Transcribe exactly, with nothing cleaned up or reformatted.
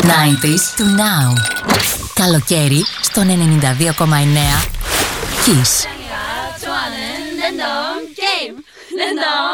ενενήντα to now. Καλοκαίρι στον ενενήντα δύο κόμμα εννέα Kiss.